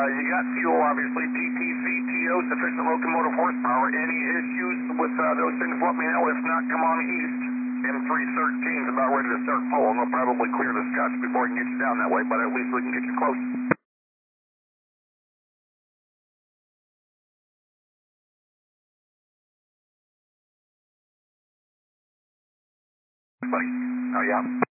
You got fuel, obviously, TTCTO, sufficient locomotive horsepower. Any issues with those things, let me know. If not, come on east. M313 is about ready to start pulling. They'll probably clear the scuffs before we can get you down that way, but at least we can get you close. Buddy. Oh, yeah.